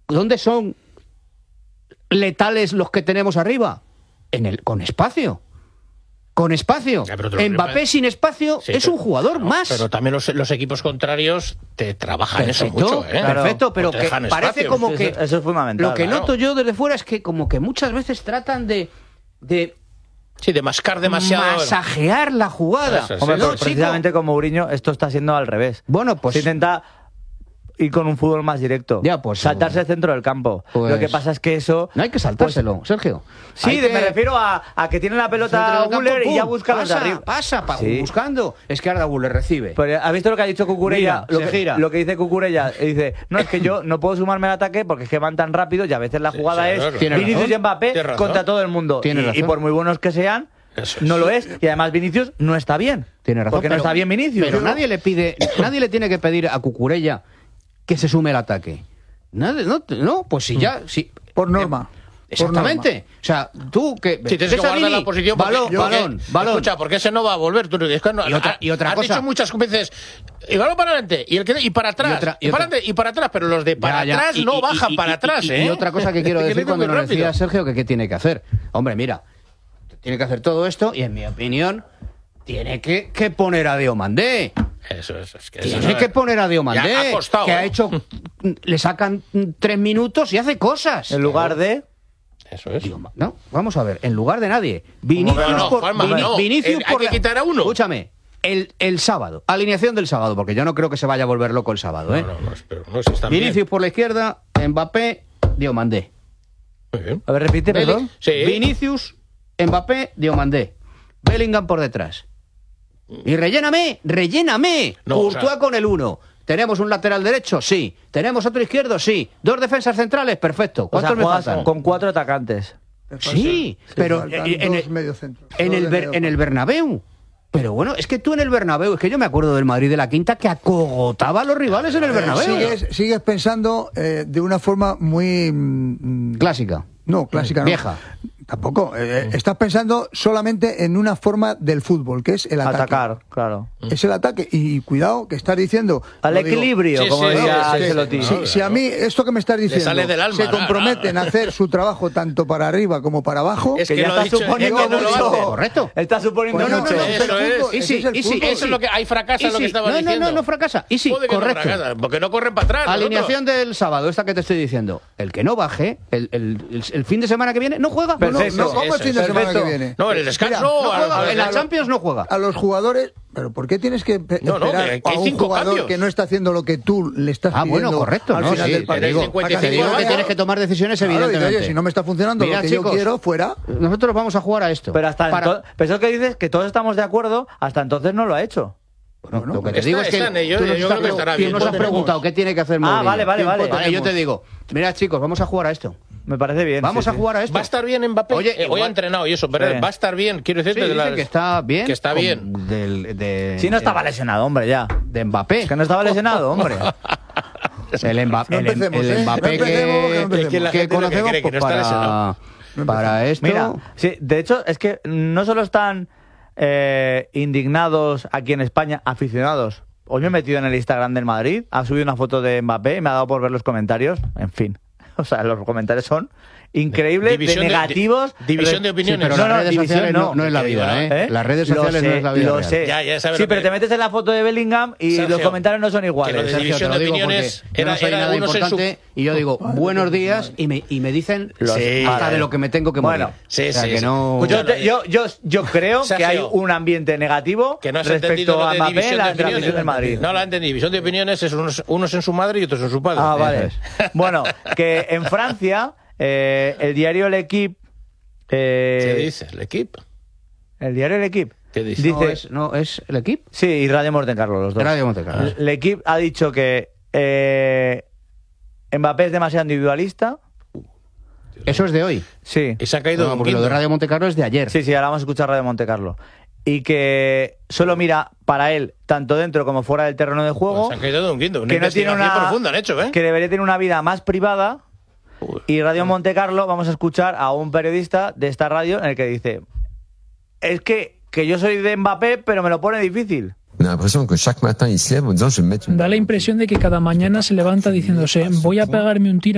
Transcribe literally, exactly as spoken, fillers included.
¿dónde son letales los que tenemos arriba? En el, con espacio. Con espacio. Ya, Mbappé sin espacio sí, es pero, un jugador no, más. Pero también los, los equipos contrarios te trabajan perfecto, eso mucho, ¿eh? Perfecto, pero que parece espacio. como que... Eso, eso es fundamental. Lo que claro. noto yo desde fuera es que como que muchas veces tratan de... de sí, de mascar demasiado. Masajear la jugada. Eso, Hombre, no, pues precisamente con Mourinho esto está siendo al revés. Bueno, pues... Se intenta ir con un fútbol más directo. Ya, pues, saltarse el centro del campo. Pues, lo que pasa es que eso... No hay que saltárselo, pues, Sergio. Sí, que... me refiero a, a que tiene la pelota Güler y ya busca los de arriba. Pasa, pasa, sí. buscando. Es que Arda Güler recibe. Pero, ¿has visto lo que ha dicho Cucurella? Mira, lo, se que, gira. lo que dice Cucurella. Dice, no, es que yo no puedo sumarme al ataque porque es que van tan rápido y a veces la jugada sí, sí, es Vinicius y Mbappé contra todo el mundo. Y, y por muy buenos que sean... Eso no es. Lo es, y además Vinicius no está bien. Tiene razón. Porque pero, no está bien Vinicius. Pero nadie le pide, nadie le tiene que pedir a Cucurella que se sume al ataque. Nadie, no, no, pues si ya, si, por norma. Eh, exactamente. Por norma. O sea, tú que si tienes que guardar la posición, balón, yo, balón, que, balón. Escucha, porque ese no va a volver. Tú, es que no, y otra, y otra has cosa. dicho muchas veces, y balón para adelante, y, el que, y para atrás, y, otra, y, y para adelante, y para atrás, pero los de para ya, ya. atrás y, no y, bajan y, para y, atrás, y, ¿eh? Y otra cosa que quiero decir cuando nos decía Sergio que qué tiene que hacer. Hombre, mira, tiene que hacer todo esto y en mi opinión tiene que, que poner a Diomandé. Eso es, es que tiene eso no que poner a Diomandé, ha costado, que ¿eh? ha hecho, le sacan tres minutos y hace cosas. En lugar de... Eso es. Digo, no, vamos a ver, en lugar de nadie. Vinicius no, por, Juanma, Vin, no. Vinicius el, por hay que quitar a uno. Escúchame, el, el sábado, alineación del sábado, porque yo no creo que se vaya a volver loco el sábado, ¿eh? No, no, no, espero, no si están Vinicius bien. por la izquierda, Mbappé, Diomandé. Muy bien. A ver, repite, Beli perdón. Sí. Vinicius, Mbappé, Diomandé. Bellingham por detrás. Y relléname, relléname. No, Courtois, o sea... con el uno. ¿Tenemos un lateral derecho? Sí. ¿Tenemos otro izquierdo? Sí. ¿Dos defensas centrales? Perfecto. ¿Cuántos o sea, me faltan? Con cuatro atacantes. Sí, sí, pero en, en, el, en, el Ber, en el Bernabéu. Pero bueno, es que tú en el Bernabéu, es que yo me acuerdo del Madrid de la Quinta que acogotaba a los rivales en el Bernabéu. Sigues, sigues pensando eh, de una forma muy... Mm, clásica. No, clásica no. Vieja. Tampoco. Eh, estás pensando solamente en una forma del fútbol, que es el ataque. Atacar, claro. Es el ataque. Y cuidado, que estás diciendo... Al equilibrio, digo, como sí, decía sí, Ancelotti. Si, si a mí esto que me estás diciendo sale del alma, se ¿no? comprometen a hacer su trabajo tanto para arriba como para abajo... Es que, que ya lo está dicho, suponiendo es que no mucho. Lo hace. Correcto. Está suponiendo Pues no, mucho. no, no, Eso es. es. Fútbol, Y sí, ese es el y sí, fútbol. Eso es lo que hay fracasa Y lo que sí. estaba no, diciendo. No, no, no fracasa. Y sí, Puede que correcto. No fracasa, porque no corren para atrás. Alineación del sábado, esta que te estoy diciendo. El que no baje, el, el, el, el fin de semana que viene, no juega. Perfecto. No, no, ¿cómo el fin de semana que viene? No, en el descanso. Mira, No a- juega, a- en la a- Champions no juega. A los jugadores... ¿Pero por qué tienes que pe- No, no, esperar que- que hay a un cinco jugador cambios. que no está haciendo lo que tú le estás Ah, pidiendo bueno, correcto. al No, final sí, del te partido? digo, cincuenta y Para te que digo se que vaya. tienes que tomar decisiones, Claro, evidentemente. oye, si no me está funcionando Mira, lo que chicos, yo quiero, fuera. Nosotros vamos a jugar a esto. Pero hasta Para... entonces, pero eso que dices que todos estamos de acuerdo, hasta entonces no lo ha hecho. Bueno, Bueno, lo que te está- digo es que está en ello, tú nos yo estás creo que estará tú bien. nos has Tiempo preguntado tenemos. qué tiene que hacer Ah, Mourinho. vale, vale, vale. Vale, yo te digo, mira chicos, vamos a jugar a esto. Me parece bien. Vamos sí, a sí. jugar a esto. Va a estar bien Mbappé. Oye, Eh, hoy igual- ha entrenado y eso, pero Sí. va a estar bien. Quiero Sí, decirte de dicen la- que está bien. Que está con- bien. Del, de, Sí, no estaba de- lesionado, hombre, ya. de Mbappé. Es que no estaba lesionado, hombre. El, Mba- No el- empecemos, el ¿eh? Mbappé No empecemos, que no que, empecemos. Que la que gente lo que conocemos cree que pues, no está para, lesionado. para esto. Mira, sí, de hecho, es que no solo están eh, indignados aquí en España, aficionados. Hoy me he metido en el Instagram del Madrid, ha subido una foto de Mbappé y me ha dado por ver los comentarios. En fin, o sea, los comentarios son increíbles, División de de- negativos. di- división de opiniones. pero no, las no, redes división sociales no, no es la que vida, diga, ¿eh? ¿Eh? Las redes Lo sociales sé, no es la vida lo real. sé. Ya, ya sabes sí, lo pero que- te metes en la foto de Bellingham y Sergio, los comentarios no son que iguales. lo de Sergio, división te lo de digo opiniones porque yo era- no soy era nada unos en su- importante y yo digo buenos días y me, y me dicen Los- Sí. hasta Vale. de lo que me tengo que morir. Bueno, sí, o sea, sí, que sí. no... Yo, te- yo, yo, yo creo Sergio, que hay un ambiente negativo Que no has entendido respecto lo a de Mbappé en división la de entre la opiniones. afición del Madrid. No la entendí. División de opiniones es unos, unos en su madre y otros en su padre. Ah, vale. Eso es. Bueno, que en Francia, eh, el diario L'Equipe. Eh, ¿Qué dice el equipo? El diario L'Equipe. ¿Qué dice? Dice, no, es, no, es el equipo. sí, y Radio Montecarlo, los dos. Radio Montecarlo. L'Equipe ha dicho que eh, Mbappé es demasiado individualista. Eso es de hoy. Sí. Y se ha caído No, un porque lo quinto. de Radio Montecarlo es de ayer. Sí, sí, ahora vamos a escuchar Radio Montecarlo. Y que solo mira para él, tanto dentro como fuera del terreno de juego. Pues se han caído de un quinto. Una que no tiene investigación una profunda han hecho, ¿eh? que debería tener una vida más privada. Y Radio Montecarlo, vamos a escuchar a un periodista de esta radio en el que dice: es que, que yo soy de Mbappé, pero me lo pone difícil. Da la impresión de que cada mañana se levanta diciéndose voy a pegarme un tiro